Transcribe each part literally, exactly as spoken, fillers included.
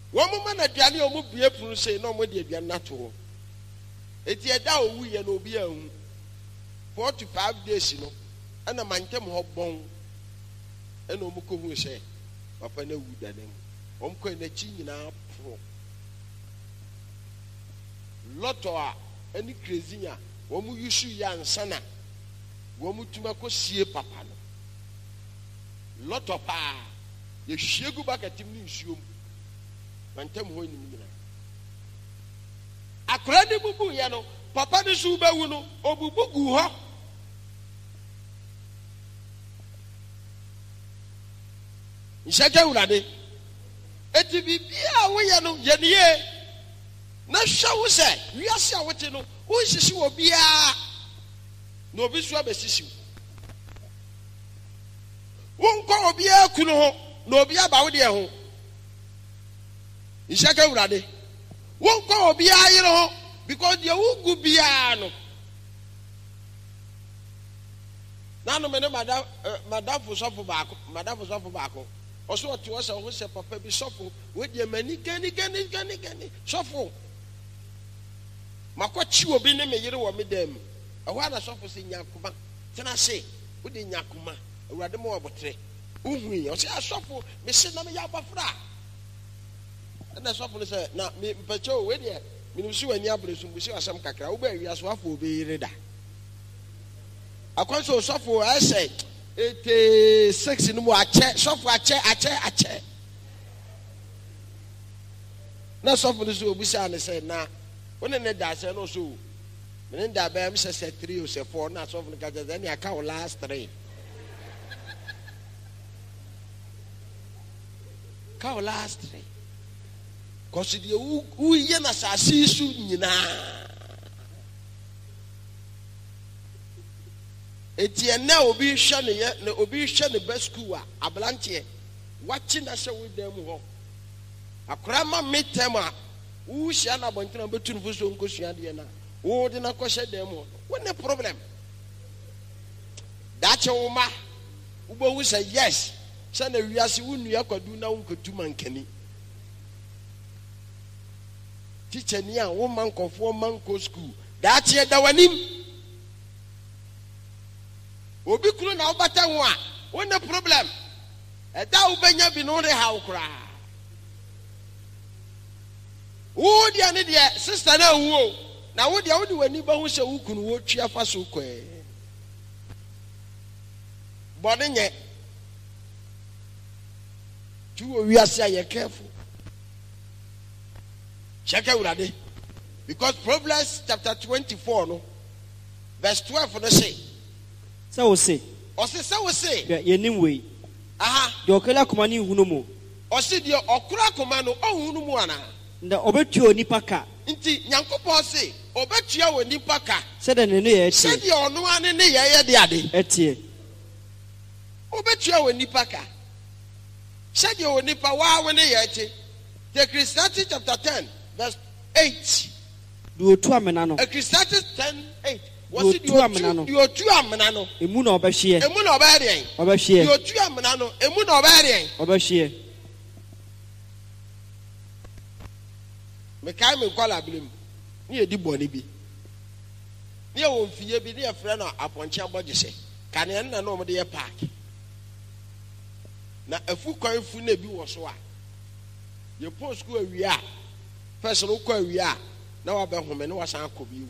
Woman man at Yanni or be a prune say no more dear natural. It's a dow we and obia four to five days, you know, and a man came hop bone. And Omuko will say, Papa no wood and him. Omco in the chin now. Lotto, any crazy, Womu Yushu Yan Sana, Womu Tumako see Papa. Lotto pa, you shall go back at him, you. Mantem ho ni mina akora de bubu ya no papa de su ba wu no obubu gu ho nshaka urade eti bibia wo ya no ye ne na hwa wo se wiase a wote no wo hihisi wo bia na obi su abesisi wo nko obi akunu ho na obi aba wo de ho Ishaka urade won kwa obi ayire ho because the ugu bia no nanu me ne madam madam for sofo baako madam for sofo baako oso otu o se o se papa bi sofo we de mani gani gani gani gani sofo makwachi obi ne me yire wo me dam ehwa na sofo se nyakuma tena se wo de nyakuma urade mo obotre uhui o se asofo me se na me ya bafra. And that's what I said. Now, me, Pacho, when you, when you and Yabris, we see some cacao, we are so for be reader. I can't so suffer, I say, it is six in the more, I check, software, I check, I check, I check. Now, suffer this will be sound and say, now, when in the dash, I know so. When in that bam said three or say four, not so for the then I can't last three. Can't last three. Because the who yena sasisu nyina eti na obi hwe ne ye na obi hwe ne best school a ablante watching na hwe with them ho akora ma metem a wu hia na bontina betu no so nkosua de na wo de na kohye dem ho what the problem that woman ubo wu say yes say na wiase wu nua kwadu na wonkotu mankani. Teacher near woman conform manco school. That's yet the one him. Obi kulu na obata one. What the problem? A da ubenya binone how cry. Who the any dear sister na who? Now what the only when you who say who can watch your faso que. But yet, two we are say careful. Check out that. Because Proverbs chapter twenty-four, no, verse twelve, for the say. So say. Or say, so say. Ye name way. Aha. The okela kumani hunumu. Or say the okra kumano oh hunumu The obetio nipaka. Inti nyankopo say obetio we nipaka. Said the nene ye. Said the onu ane ne ye ye de ade. Etie. Obetio we nipaka. Said the oni pa wa we ne ye ete. The Christianity chapter ten. Verse eight. Do two amenano. A Christianity ten eight. Was it two amenano? You two amenano. Emuno obeshie. Emuno obedien. Obeshie. You two amenano. Emuno obedien. Obeshie. Me kai me kwala blim. Ni edi boni bi. Ni e won fie bi ni e frɛ no aponche abɔgye se. Kane na no mo de ye park. Na afu kwan fu na bi wo so a. Ye post school awia. First look awia. Na wa be home na wa san akobi.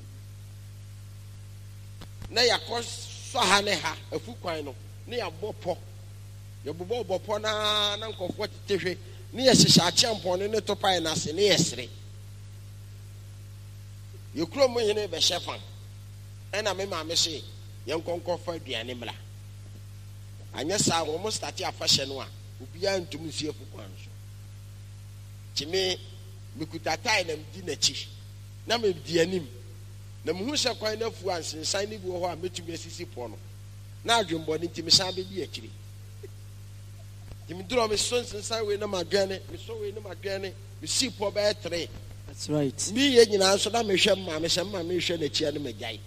Na yakɔ so ha ne ha afu kwan no. Ne ya bɔpɔ. Ye bɔbɔ bɔpɔ na na nkɔfo tetehwe. Ne ye hyehyɛ akyɛmpɔn ne to pai na se ne ye sere. Ye kuro mo yene be hyefan. Ɛna me ma me se ye nkonkɔ fa aduane mla. Anya sa wo mo start afahye no a obiya ntum nsie fu kwan so. Kimi mikuta tai na mdi na chi na me di anim na muhu hye kwan na fu ansensan ni bi wo ho a metumi asisi po no na adwembo ni ntimi san be di akiri timi duro me so nsensan we na madwane me so we na madwane me si po ba three. That's right. Me ye nyina so na me hwe ma me hye ma me hwe na chi na magyan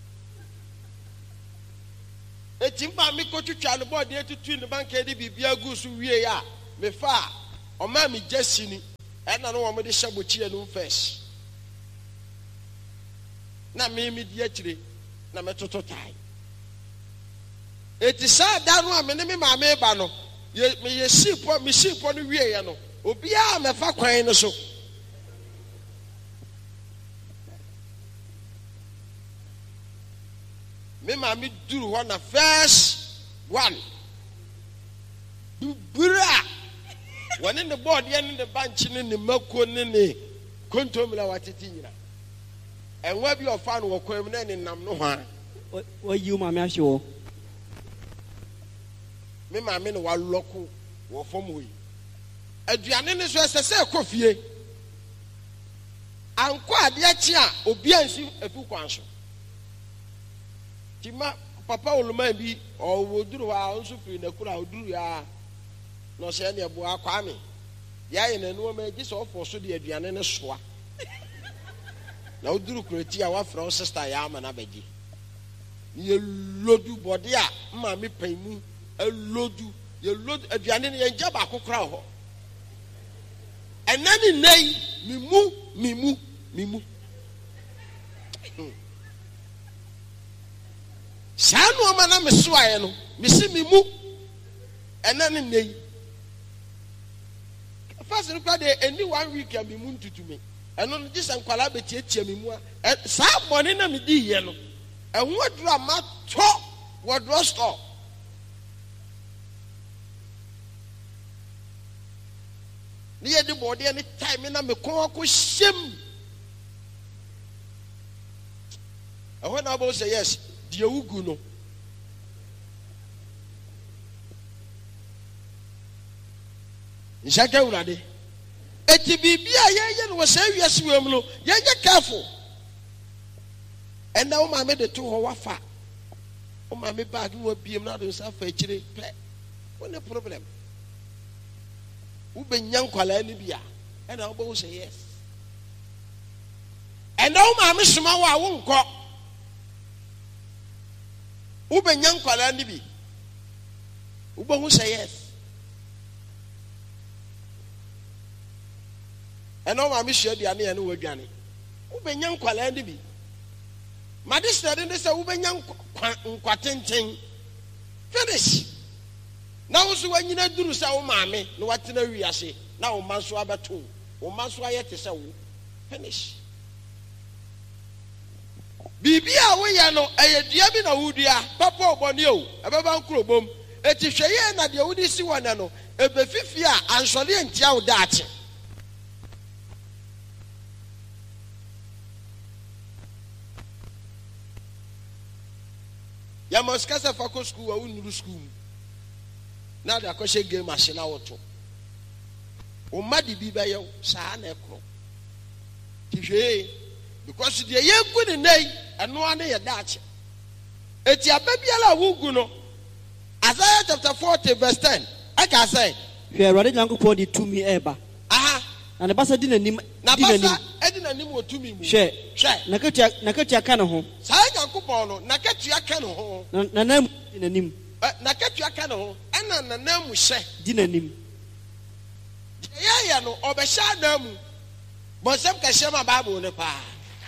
etimba me ko twitwa no body etutu ne banka de bibia gu so wie ya me fa o ma me jasini ɛna no wɔn de hyɛ bokyia no first na mimi di akyire na metoto tae eti saa da no a me ne me maame ba no ye me ye sipo me sipo no wie ye no obiara mefa kwan no so me maame duru hɔ na first one bubura wɔne ne board ye ne ne banchi ne ne mako ne ne kontomla watete nyina enwa bi ofa no wɔkwan mu na ne nam no hwa What you, Mamma? Sure. Me maame no wa loko wo fom hoyi aduane ne so ɛsɛ sɛ kofie anko ade akyi a obi ansi afu kwan so tima papa oluma bi o woduru ha onso firi na kura oduru ya no sɛ ne bo akwa me ya ye na no ma gi so ofo so de aduane ne soa na oduru kurati a wa fra o sister ya ama na bagi ye lodu body a maame paimu elodu ye lodu aduane ne ye nja ba kokora ho enani nei mimu mimu mimu sanu ama na meso aye no mesi mimu enani nei first no kwade eni one week ya mimu ntutume eno no gisa nkwala betietia mimu a sa bone na medi ye no ehwo adura ma to wodro store ni ye de body any time na me kon ko hyem ehwo na bo say yes de ugu no njaka urade eti bibia ye ye no say wiase wem no ye ye careful and now my made the two wafa o ma me bag no biem na do sa fa akire pe what the problem ubenya nkwala ni bia and now bo say yes and now my me soma wa wo nko ubenya nkwala ni bi ubo say yes and now my me share dia na no wadwane ubenya nkwala ni bi Madisha didn't say Ubenya Quatenten. Finish. Now, so when you do so, mammy, no what in a we say. Now, Mansua Batu, or Mansua yet is so. Finish. Bibia, we know a diabina woodia, Papa Bonio, a baban crobum, a tishayan at the Udisi one, a befifia, and Solien Tiao Dati. Ya moskasa fako school wa unuru school na da kwashe game machine auto o madi bi ba ye saa na ekro tihwe because the ye gu ne nei eno ane ye daache eti ababiala wugu no Isaiah chapter forty verse ten aka say hwe awade nyankopɔ de tumi eba aha na ne basa di nanim na basa edi nanim wo tumi mu hwe hwe na katua na katua ka ne ho saa nyankopɔ no na katua ka ne ho na na nam di nanim na katua ka ne ho ɛna na nam hye di nanim ya ya no obɛhya na mu bɔnsɛm ka hye ma bible ne pa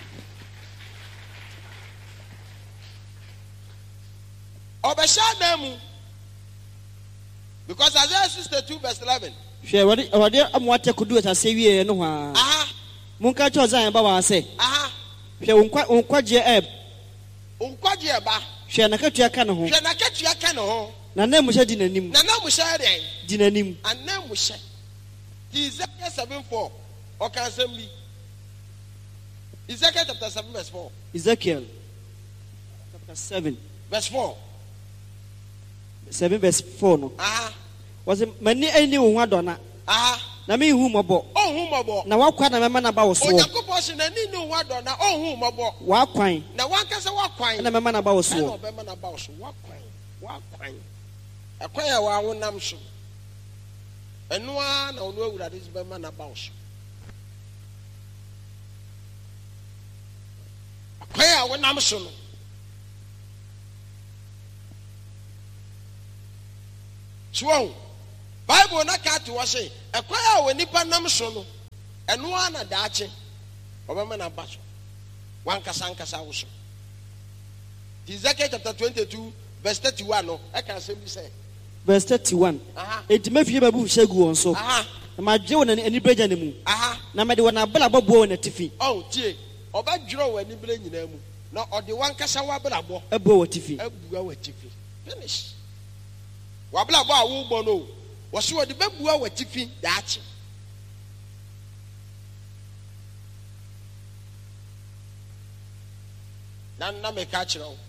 obɛhya na mu because Isaiah sixty-two verse eleven hwe awade awade amwate kudu asase wie no ho a aha munka cho zan ba wa se aha hwe wonkwa wonkwaje eb wonkwaje eba hwe na katua ka ne ho hwe na katua ka ne ho na nam hye di nanim na nam hye den di nanim anam hye Ezekiel seven four o kan sam bi Ezekiel chapter seven verse four Ezekiel chapter seven verse four seven verse four no aha was mani ani wo ho adona aha na me hu mobo oh hu mobo na wakwa na mema na ba wo so o yakopɔ se na ni no ho adona oh hu mobo wakwan na wankasa wakwan na mema na ba wo na so obema na ba wo so wakwan wakwan akwan ya wa wonam so enua na onu awurade bema na ba wo so akwan ya wonam so no so Bible na ka to wa say ekwan a woni pa nam so no ɛno a na daakye ɔbɛma na ba so wankasa nkasa wo so. Ezekiel chapter twenty-two verse thirty-one no ɛka asɛm bi sɛ verse thirty-one enti mafie babu hyɛ gu wɔn so na magye wɔ n'anibregya ne mu na mede wɔn abrabɔ boɔ wɔ n'atifi. ɔn tie ɔbɛdwerɛ wɔ anibere nyinaa mu na ɔde wankasa w'abrabɔ ɛboɔ wɔ atifi abua wɔ atifi. Finish. W'abrabɔ a wobɔ no wɔso wɔde bɛbua wɔ atifi daakye. na na meka kyerɛ wo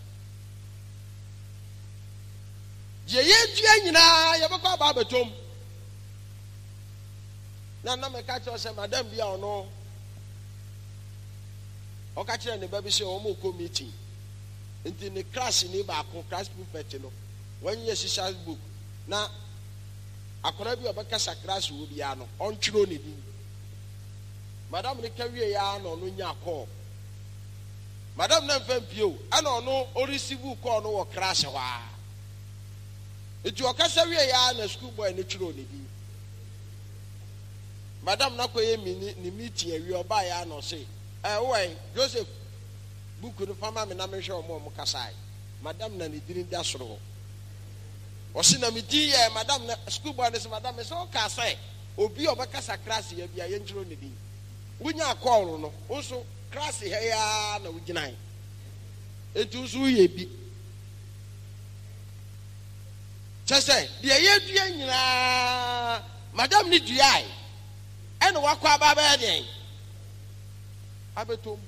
deɛ yɛdua nyinaa yɛbɛkɔ aba abɛtɔm. na na meka kyerɛ sɛ madam bi a ɔno ɔka kyerɛ ne ba bi sɛ ɔmo kɔ meeting nti ne class ni baako class prefect no wɔnyɛ sisa book na akɔra bi ɔbɛkasa class wɔ biara no ɔntwerɛ ne din. madam ne ka wie ya na ɔno nya call madam na mfa mpio ana ɔno ɔreceive call no wɔ class hɔ a eti ɔkasa wie ya na school boy ne twerɛ ne din. madam na kɔyɛ mi ni meeting awie ɔba ya na ɔse eh ɔwɔ Joseph book no fama me na me hwɛ ɔmo ɔmo kasae. madam na ne din da soro hɔ ɔse na me din yɛ madam na school boy ne se madam me sɛ ɔka sɛ obi ɔbɛkasa class yɛ bia yɛntwerɛ ne din. wonya call no nso class ha ya na wogyinae eti nso yɛ bi kyɛ sɛ deɛ yɛdua nyinaa madam ne duae ɛna wakɔ aba bɛyɛ deɛn abɛtɔm.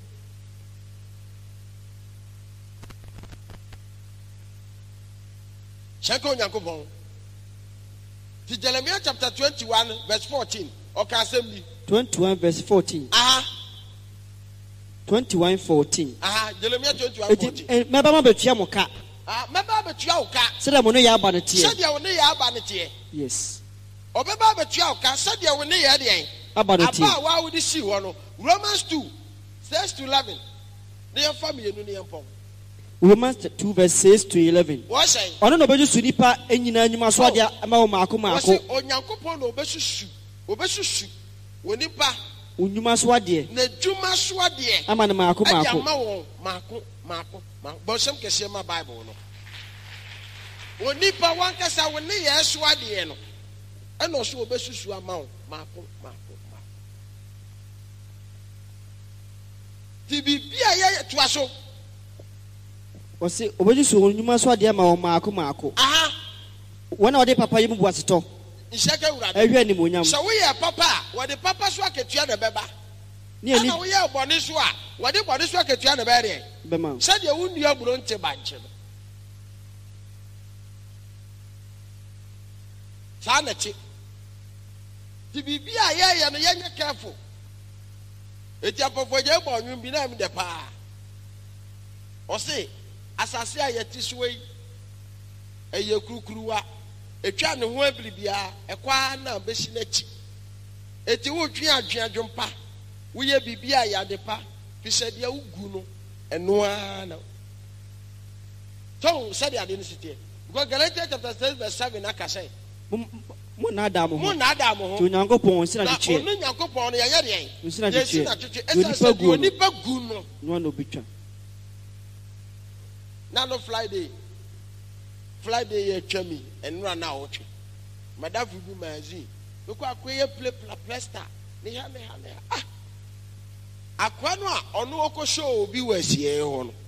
hyɛnka onyankopɔn ti Jeremiah chapter twenty-one verse fourteen ɔka asɛm bi. twenty-one verse fourteen. aha twenty-one fourteen. aha Jeremiah twenty-one fourteen. mɛba ma bɛtua mo ka. ah mɛba bɛtua wo ka. sɛdeɛ mo no yɛ aba no teɛ. sɛdeɛ wo ne yɛ aba no teɛ. yes. ɔbɛba bɛtua wo ka sɛdeɛ wo ne yɛ deɛn aba no teɛ. aba a wawode si hɔ no Romans two six to eleven ne yɛmfa mmienu ne yɛmpɔn. Romans two verse six to eleven. wɔsɛn. ɔno na ɔbɛgye su nipa nyinaa nnwuma so adeɛ ama wo maako maako. wɔsɛ onyankopɔn na ɔbɛsusu ɔbɛsusu wɔ nipa. nnwuma so adeɛ. na dwuma so adeɛ. ama no maako maako. ɛde ama wɔn maako maako maako bɔnsɛm kɛseɛ ma Bible no. wɔ nipa wankasa wɔ ne yɛ so adeɛ no ɛna ɔso ɔbɛsusu ama wo maako maako maako. ti biribi a yɛyɛ toa so. wɔsi ɔbɛgye su nnwuma so adeɛ ama wɔn maako maako. aha. wɔn a wɔde papa yi mu bu asetɔ. nhyɛkɛ wurade. ɛhwɛ animonyam. sɛ woyɛ papa a wɔde papa so akatua na bɛba. ɛna woyɛ bɔne so a wɔde bɔne so akatua na bɛyɛ deɛ. bɛma. sɛdeɛ wo nnua buro nte bankye no. saa na kye. ti biribi a yɛyɛ no yɛnyɛ careful. eti apɔfɔgye bɔ ɔnwom bi na ɛmu dɛ paa. ɔse asase a yɛte so yi ɛyɛ kurukuruwa etwa ne ho abiribia ɛkwa na bɛsi n'akyi eti wotwe adwe adwompa woyɛ biribi a yɛade pa fisɛ deɛ wogu no ɛnoa na tɔn sɛdeɛ ade no sitie because Galatians chapter six verse seven aka sɛ mo na ada mo ho mo na ada mo ho to Nyankopɔn nsira na twetwe ɔno Nyankopɔn no yɛyɛ deɛ nsira yɛsi na twetwe twetwe ɛsɛ sɛ deɛ onipa gu no no no bitwa na no Friday Friday yɛ twa mi ɛnura na ɔtwe madafu bi magazine bɛkɔ akɔyɛ play plasta ne ha ne ha ne ha ah akwa no a ɔno ɔkɔ show obi wɔ asie hɔ no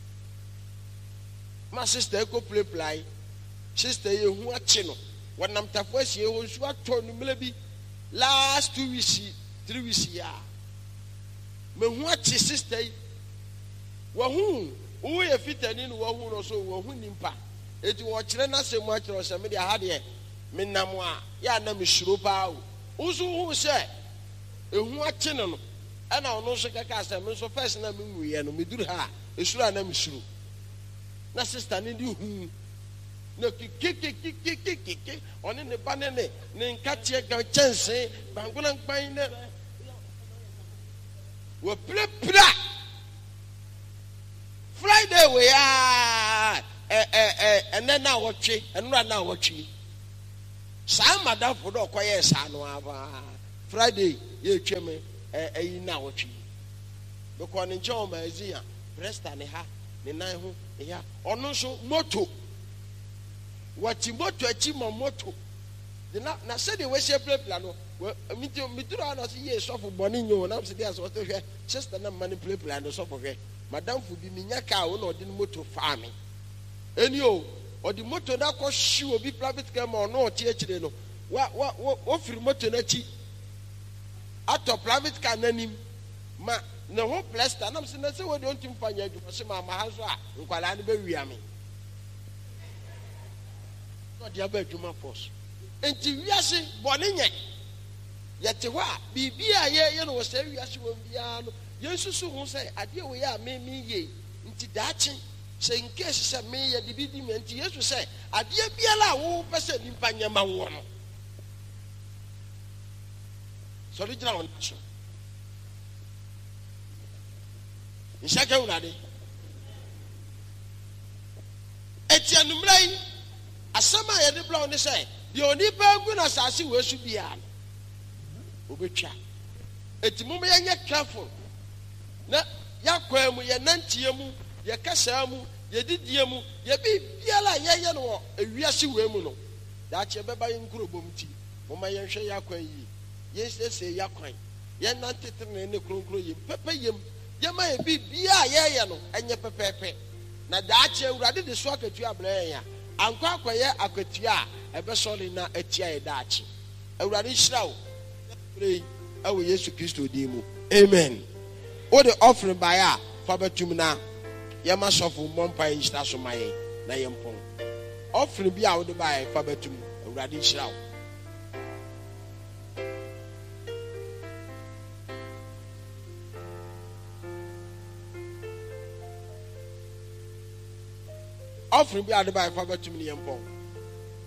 ma sister ɛkɔ play play sister yɛ hu akye no wɔnam tafo asie hɔ nsu atɔ no mmerɛ bi last two weeks three weeks ya mehu akye sister yi wɔhu wo yɛ fitani no wɔhu no so wɔhu nimpa eti wɔkyerɛ na sɛ mu akyerɛ sɛ me de aha deɛ menam a yɛ ana me suro paa o nso hu sɛ ehu akye no no ɛna ɔno nso kɛkɛ asɛ me nso first na me nwuyɛ no me duru ha esuro ana me suro na sister ne di hu na kikikikikikiki ɔne ne ba ne ne ne nkateɛ ka kyɛnse bangona nkpan ne wɔ pirapira Friday we are eh eh eh ɛnɛ na wɔtwe ɛnura na wɔtwe saa madafo dɔ kɔyɛ saa no aba Friday ye tweme eyi na wotwe because ne nche o mazia presta ne ha ne nan ho ya ono so moto wati moto achi ma moto na na se de we share play no mi mi duro na se ye sofo boni nyo na se dey so to hwe sister na man play play no sofo hwe madam fu bi mi nya ka wo na odi moto fa me eni o odi moto na ko hwe obi private car ma no oti akire no wa wa wo firi moto na chi ato private car nanim ma na ho plaster na se na se wo de ontim fanya adwuma se ma ma ha so a nkwala ne be wiame no de aba adwuma force enti wiase bone nye yete ho a bibia ye ye no wo se wiase wo bia no yensusu ho se ade wo ya me me ye nti daachi se in case se me ye de bidi me nti yesu se ade bia la wo pese nimpa nyama wo no so ri jira won so nshaka unade etianumrai asama ye de bla oni se de oni pa gu na sase we su bia no obetwa etimu me ye careful na yakwa mu ye nantie mu ye kasa mu ye didie mu ye bi biala ye ye no ewiase we mu no da che beba ye nkurobom ti mo ma ye hwe yakwa yi ye sese yakwan ye nantetre ne kronkro ye pepe yem ye ma ye bi bia ye ye no enye pepepe na da che urade de so akatu abran ya ankwa akoye akatua ebe soli na atia ye da che urade hirawo pray awo Yesu Kristo di mu amen. O the offering by ya for betum na ye ma sofo mompa insta so maye na ye mpon offering bi a wo de by for betum urade hirawo offering bi a de by for betum ne ye mpon